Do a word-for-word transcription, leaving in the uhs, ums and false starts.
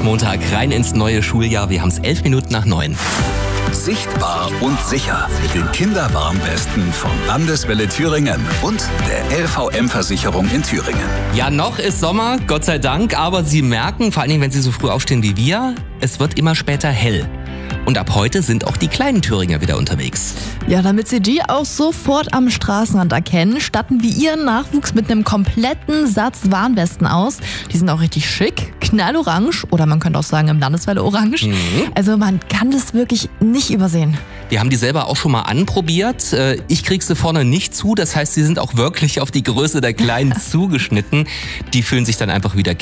Ostermontag rein ins neue Schuljahr. Wir haben es elf Minuten nach neun. Sichtbar und sicher mit den Kinderwarnwesten von Landeswelle Thüringen und der L V M-Versicherung in Thüringen. Ja, noch ist Sommer, Gott sei Dank, aber Sie merken, vor allem wenn Sie so früh aufstehen wie wir, es wird immer später hell. Und ab heute sind auch die kleinen Thüringer wieder unterwegs. Ja, damit Sie die auch sofort am Straßenrand erkennen, statten wir Ihren Nachwuchs mit einem kompletten Satz Warnwesten aus. Die sind auch richtig schick, knallorange oder man könnte auch sagen im Landeswelle orange. Mhm. Also man kann das wirklich nicht übersehen. Wir haben die selber auch schon mal anprobiert. Ich krieg sie vorne nicht zu, das heißt, sie sind auch wirklich auf die Größe der Kleinen zugeschnitten. Die fühlen sich dann einfach wieder